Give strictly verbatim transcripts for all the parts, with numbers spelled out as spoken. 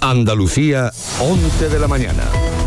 Andalucía, once de la mañana.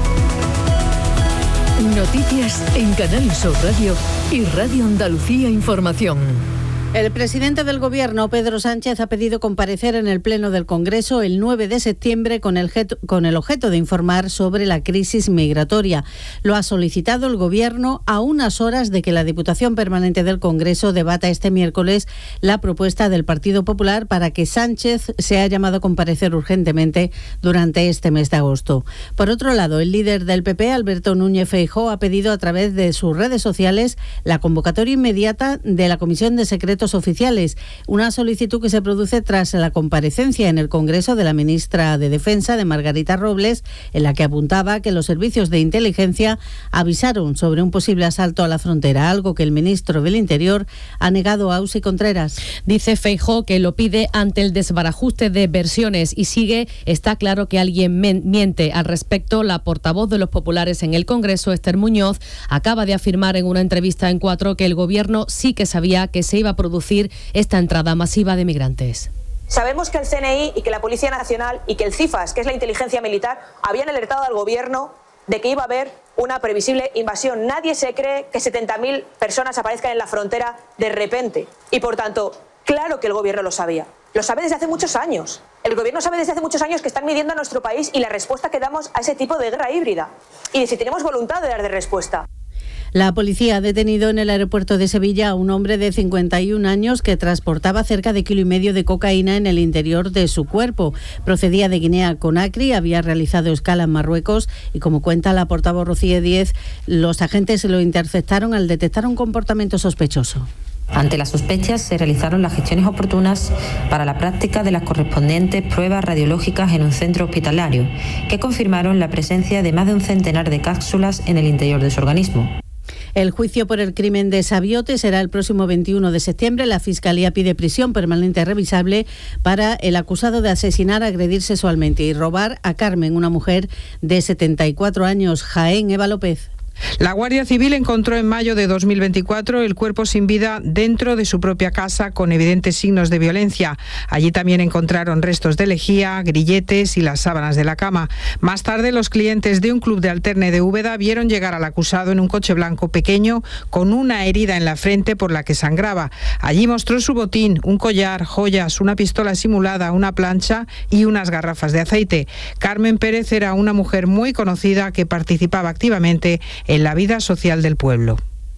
Noticias en Canal Sur Radio y Radio Andalucía Información. El presidente del Gobierno, Pedro Sánchez, ha pedido comparecer en el Pleno del Congreso el nueve de septiembre con el, jeto, con el objeto de informar sobre la crisis migratoria. Lo ha solicitado el Gobierno a unas horas de que la Diputación Permanente del Congreso debata este miércoles la propuesta del Partido Popular para que Sánchez sea llamado a comparecer urgentemente durante este mes de agosto. Por otro lado, el líder del P P, Alberto Núñez Feijóo, ha pedido a través de sus redes sociales la convocatoria inmediata de la Comisión de Secretos Oficiales, una solicitud que se produce tras la comparecencia en el Congreso de la ministra de Defensa, de Margarita Robles, en la que apuntaba que los servicios de inteligencia avisaron sobre un posible asalto a la frontera, algo que el ministro del Interior ha negado a Ausi Contreras. Dice Feijóo que lo pide ante el desbarajuste de versiones y sigue: está claro que alguien miente al respecto. La portavoz de los populares en el Congreso, Esther Muñoz, acaba de afirmar en una entrevista en Cuatro que el Gobierno sí que sabía que se iba a producir esta entrada masiva de migrantes. Sabemos que el C N I y que la Policía Nacional y que el CIFAS, que es la inteligencia militar, habían alertado al Gobierno de que iba a haber una previsible invasión. Nadie se cree que setenta mil personas aparezcan en la frontera de repente. Y por tanto, claro que el Gobierno lo sabía. Lo sabe desde hace muchos años. El Gobierno sabe desde hace muchos años que están midiendo a nuestro país y la respuesta que damos a ese tipo de guerra híbrida. Y si tenemos voluntad de dar de respuesta. La policía ha detenido en el aeropuerto de Sevilla a un hombre de cincuenta y un años que transportaba cerca de kilo y medio de cocaína en el interior de su cuerpo. Procedía de Guinea-Conakry, había realizado escala en Marruecos y, como cuenta la portavoz Rocío Díez, los agentes lo interceptaron al detectar un comportamiento sospechoso. Ante las sospechas se realizaron las gestiones oportunas para la práctica de las correspondientes pruebas radiológicas en un centro hospitalario, que confirmaron la presencia de más de un centenar de cápsulas en el interior de su organismo. El juicio por el crimen de Sabiote será el próximo veintiuno de septiembre. La Fiscalía pide prisión permanente revisable para el acusado de asesinar, agredir sexualmente y robar a Carmen, una mujer de setenta y cuatro años. Jaén, Eva López. La Guardia Civil encontró en mayo de dos mil veinticuatro el cuerpo sin vida dentro de su propia casa con evidentes signos de violencia. Allí también encontraron restos de lejía, grilletes y las sábanas de la cama. Más tarde, los clientes de un club de alterne de Úbeda vieron llegar al acusado en un coche blanco pequeño con una herida en la frente por la que sangraba. Allí mostró su botín, un collar, joyas, una pistola simulada, una plancha y unas garrafas de aceite. Carmen Pérez era una mujer muy conocida que participaba activamente en la vida social del pueblo.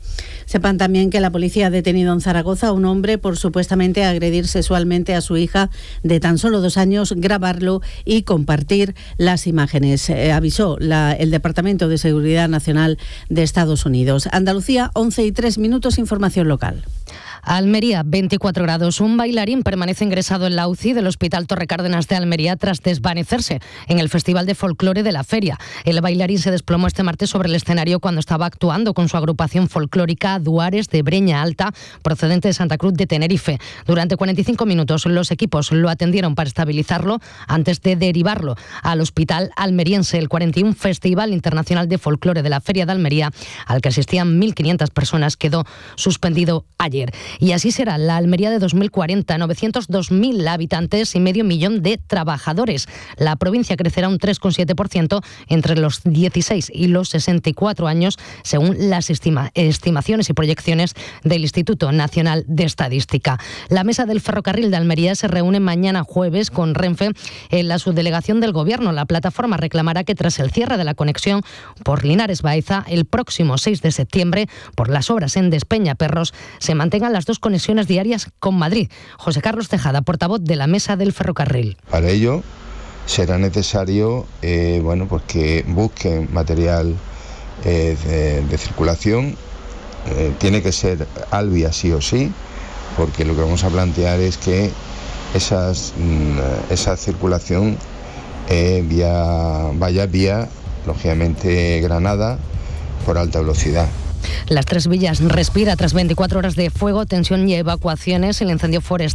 Sepan también que la policía ha detenido en Zaragoza a un hombre por supuestamente agredir sexualmente a su hija de tan solo dos años, grabarlo y compartir las imágenes. Eh, avisó la, el Departamento de Seguridad Nacional de Estados Unidos. Andalucía, once y tres minutos, información local. Almería, veinticuatro grados. Un bailarín permanece ingresado en la U C I del Hospital Torre Cárdenas de Almería tras desvanecerse en el Festival de Folclore de la Feria. El bailarín se desplomó este martes sobre el escenario cuando estaba actuando con su agrupación folclórica Duares de Breña Alta, procedente de Santa Cruz de Tenerife. Durante cuarenta y cinco minutos los equipos lo atendieron para estabilizarlo antes de derivarlo al Hospital Almeriense. El cuarenta y uno Festival Internacional de Folclore de la Feria de Almería, al que asistían mil quinientas personas, quedó suspendido ayer. Y así será la Almería de dos mil cuarenta, novecientos dos mil habitantes y medio millón de trabajadores. La provincia crecerá un tres coma siete por ciento entre los dieciséis y los sesenta y cuatro años, según las estima, estimaciones y proyecciones del Instituto Nacional de Estadística. La mesa del ferrocarril de Almería se reúne mañana jueves con Renfe en la subdelegación del Gobierno. La plataforma reclamará que tras el cierre de la conexión por Linares Baeza el próximo seis de septiembre, por las obras en Despeñaperros, se mantengan las dos conexiones diarias con Madrid. José Carlos Tejada, portavoz de la mesa del ferrocarril. Para ello será necesario eh, bueno, pues que busquen material eh, de, de circulación. Eh, tiene que ser Alvia sí o sí, porque lo que vamos a plantear es que esas, esa circulación eh, vía, vaya vía, lógicamente, Granada por alta velocidad. Las Tres Villas respira tras veinticuatro horas de fuego, tensión y evacuaciones. El incendio forestal